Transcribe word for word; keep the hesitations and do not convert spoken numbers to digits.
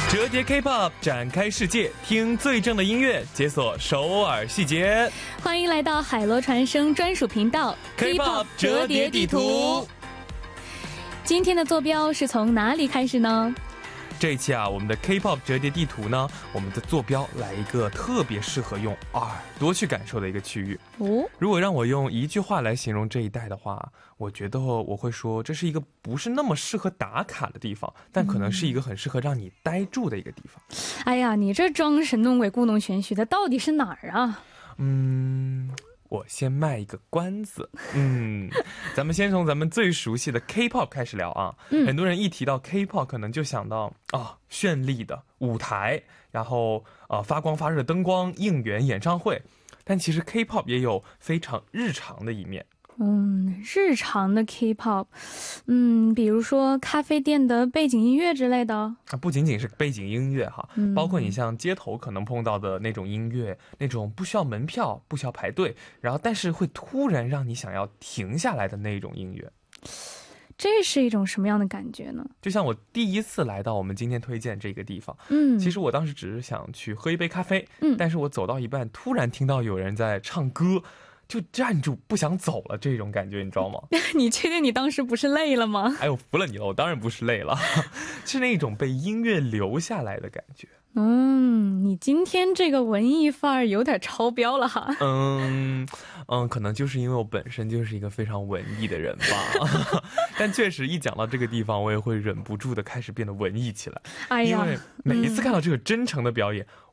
折叠 K-pop 展开世界，听最正的音乐，解锁首尔细节。 欢迎来到海螺传声专属频道 K-pop 折叠地图。 今天的坐标是从哪里开始呢？ 这一期啊，我们的 K-pop 折叠地图呢，我们的坐标来一个特别适合用耳朵去感受的一个区域。 哦， 如果让我用一句话来形容这一带的话，我觉得我会说这是一个不是那么适合打卡的地方，但可能是一个很适合让你呆住的一个地方。 哎呀，你这装神弄鬼故弄玄虚的，到底是哪儿啊？ 嗯，我先卖一个关子。嗯，咱们先从咱们最熟悉的 K-pop 开始聊啊。嗯、很多人一提到 K-pop 可能就想到啊绚丽的舞台，然后啊发光发热的灯光、应援演唱会，但其实 K-pop 也有非常日常的一面。 嗯，日常的 K-pop， 嗯，比如说咖啡店的背景音乐之类的啊， 不仅仅是背景音乐哈、 嗯， 包括你像街头可能碰到的那种音乐，那种不需要门票、不需要排队，然后但是会突然让你想要停下来的那种音乐。 这是一种什么样的感觉呢？ 就像我第一次来到我们今天推荐这个地方， 嗯， 其实我当时只是想去喝一杯咖啡， 嗯， 但是我走到一半，突然听到有人在唱歌，就站住不想走了，这种感觉你知道吗？ 你确定你当时不是累了吗？ 哎呦，服了你了，我当然不是累了，是那种被音乐留下来的感觉。 嗯，你今天这个文艺范儿有点超标了哈。 嗯嗯，可能就是因为我本身就是一个非常文艺的人吧。但确实一讲到这个地方，我也会忍不住的开始变得文艺起来。 哎呀， 因为每一次看到这个真诚的表演，